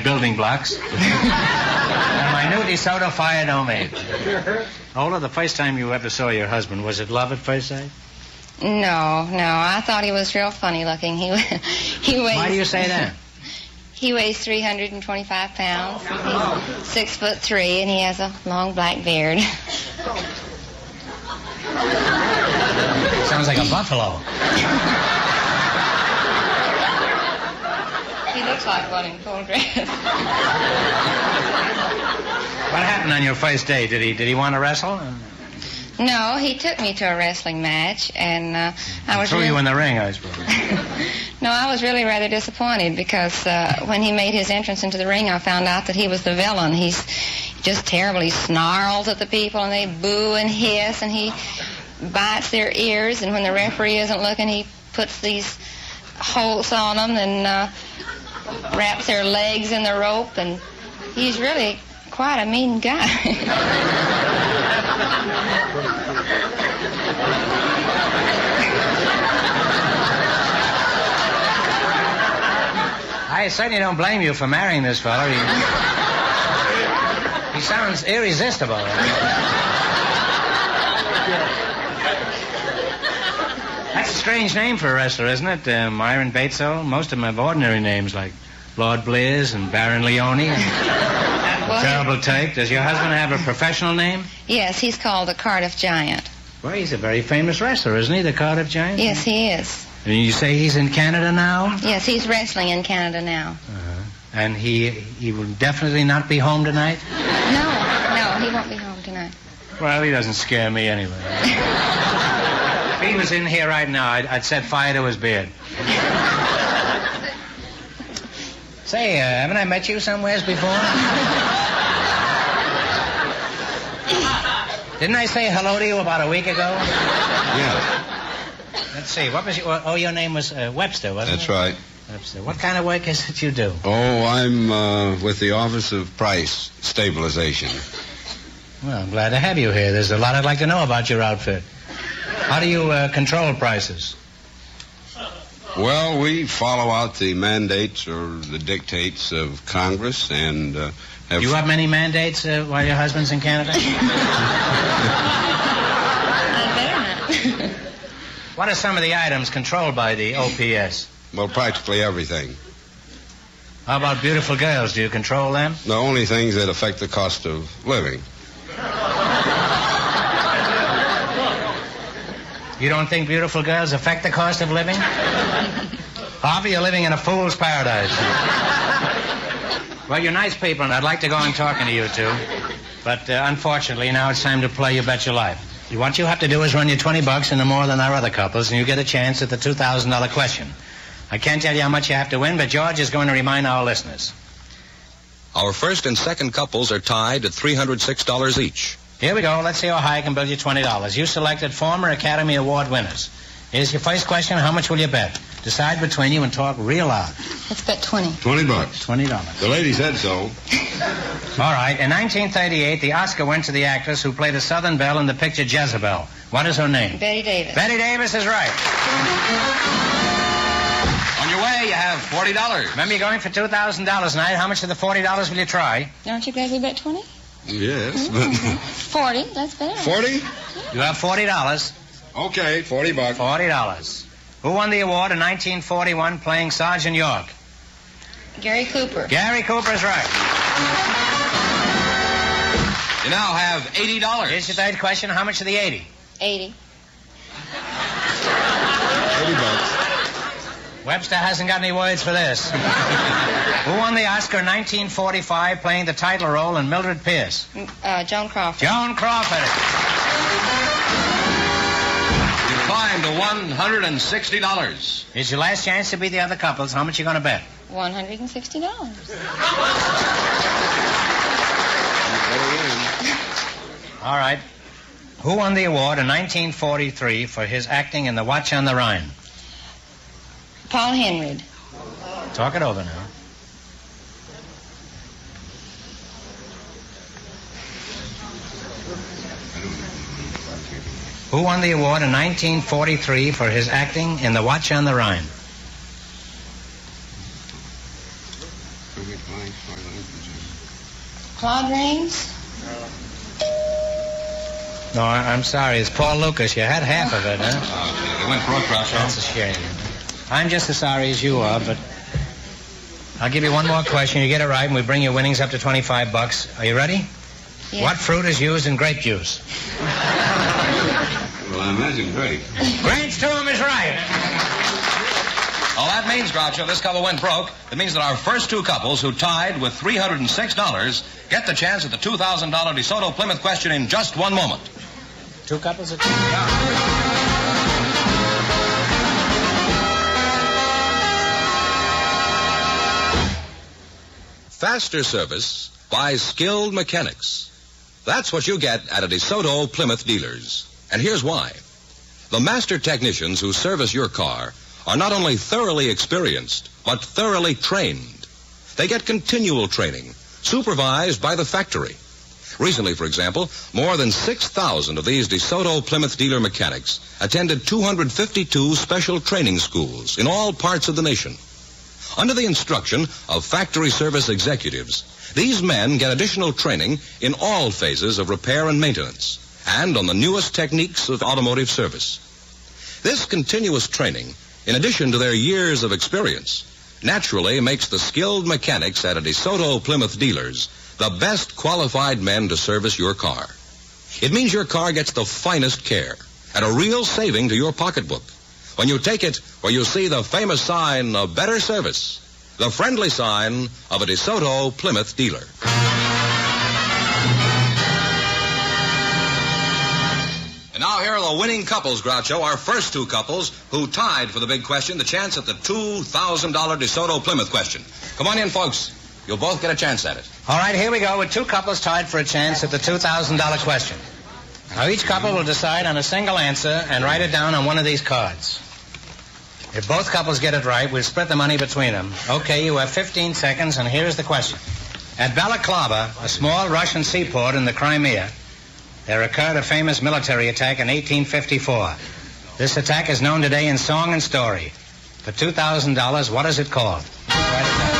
building blocks. And my new DeSoto fire domain. Ola, the first time you ever saw your husband, was it love at first sight? No. I thought he was real funny looking. He weighs... Why do you say that? He weighs 325 pounds. He's 6'3", and he has a long black beard. Sounds like a buffalo. He looks like one in full dress. What happened on your first day? Did he want to wrestle? No, he took me to a wrestling match, and I was threw you in the ring, I suppose. No, I was really rather disappointed because when he made his entrance into the ring, I found out that he was the villain. He's just terrible. He snarls at the people, and they boo and hiss, and he bites their ears, and when the referee isn't looking, he puts these holts on them and wraps their legs in the rope, and he's really quite a mean guy. I certainly don't blame you for marrying this fellow. He sounds irresistible. That's a strange name for a wrestler, isn't it? Myron Batesville. Most of them have ordinary names like Lord Bliss and Baron Leone and Terrible Type. Does your husband have a professional name? Yes, he's called the Cardiff Giant. Well, he's a very famous wrestler, isn't he, the Cardiff Giant? Yes, he is. And you say he's in Canada now? Yes, he's wrestling in Canada now. Uh-huh. And he will definitely not be home tonight? No, he won't be home tonight. Well, he doesn't scare me anyway. If he was in here right now, I'd set fire to his beard. Say, haven't I met you somewheres before? Didn't I say hello to you about a week ago? Yeah. Let's see, what was your name was Webster, wasn't it? That's right. Webster. What kind of work is it you do? Oh, I'm with the Office of Price Stabilization. Well, I'm glad to have you here. There's a lot I'd like to know about your outfit. How do you control prices? Well, we follow out the mandates or the dictates of Congress and have... You have many mandates while your husband's in Canada? I better not. What are some of the items controlled by the OPS? Well, practically everything. How about beautiful girls? Do you control them? The only things that affect the cost of living. You don't think beautiful girls affect the cost of living? Harvey, you're living in a fool's paradise. Well, you're nice people, and I'd like to go on talking to you two. But unfortunately, now it's time to play You Bet Your Life. What you have to do is run your $20 into more than our other couples, and you get a chance at the $2,000 question. I can't tell you how much you have to win, but George is going to remind our listeners. Our first and second couples are tied at $306 each. Here we go. Let's see how high I can build you $20. You selected former Academy Award winners. Here's your first question. How much will you bet? Decide between you and talk real loud. Let's bet 20. $20. $20. The lady said so. All right. In 1938, the Oscar went to the actress who played a Southern belle in the picture Jezebel. What is her name? Betty Davis. Betty Davis is right. On your way, you have $40. Remember, you're going for $2,000 tonight. How much of the $40 will you try? Aren't you glad we bet 20? Yes, Mm-hmm. but... 40, that's better. 40? You have $40. Okay, $40. $40. Who won the award in 1941 playing Sergeant York? Gary Cooper. Gary Cooper is right. You now have $80. Here's your third question. How much of the 80? 80. $80. Webster hasn't got any words for this. Who won the Oscar in 1945 playing the title role in Mildred Pierce? Joan Crawford. Joan Crawford. You climbed to $160. Here's your last chance to beat the other couples. How much are you going to bet? $160. All right. Who won the award in 1943 for his acting in The Watch on the Rhine? Paul Henreid. Talk it over now. Who won the award in 1943 for his acting in The Watch on the Rhine? Claude Rains? No, I'm sorry. It's Paul Lucas. You had half of it, huh? Oh, they went broke, Groucho. That's a shame. I'm just as sorry as you are, but I'll give you one more question. You get it right, and we bring your winnings up to $25. Are you ready? Yes. What fruit is used in grape juice? Well, I imagine grape. Grange to him is right. All that means, Groucho, this couple went broke. It means that our first two couples who tied with $306 get the chance at the $2,000 DeSoto Plymouth question in just one moment. Two couples of Faster service by skilled mechanics. That's what you get at a DeSoto Plymouth dealers. And here's why. The master technicians who service your car are not only thoroughly experienced, but thoroughly trained. They get continual training, supervised by the factory. Recently, for example, more than 6,000 of these DeSoto Plymouth dealer mechanics attended 252 special training schools in all parts of the nation. Under the instruction of factory service executives, these men get additional training in all phases of repair and maintenance, and on the newest techniques of automotive service. This continuous training, in addition to their years of experience, naturally makes the skilled mechanics at a DeSoto Plymouth dealers the best qualified men to service your car. It means your car gets the finest care at a real saving to your pocketbook when you take it where you see the famous sign of better service, the friendly sign of a DeSoto Plymouth dealer. And now here are the winning couples, Groucho, our first two couples who tied for the big question, the chance at the $2,000 DeSoto Plymouth question. Come on in, folks. You'll both get a chance at it. All right, here we go with two couples tied for a chance at the $2,000 question. Now, each couple will decide on a single answer and write it down on one of these cards. If both couples get it right, we'll split the money between them. Okay, you have 15 seconds, and here's the question. At Balaclava, a small Russian seaport in the Crimea, there occurred a famous military attack in 1854. This attack is known today in song and story. For $2,000, what is it called? Write it down.